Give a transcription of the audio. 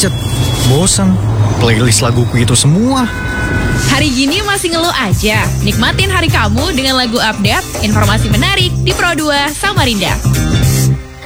macet, bosan, playlist laguku itu semua. Hari gini masih ngeluh aja? Nikmatin hari kamu dengan lagu update, informasi menarik di Pro 2 Samarinda.